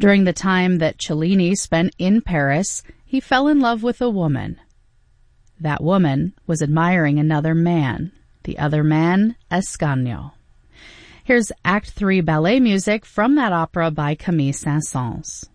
During the time that Cellini spent in Paris, he fell in love with a woman. That woman was admiring another man, the other man, Ascanio. Here's Act 3 ballet music from that opera by Camille Saint-Saëns.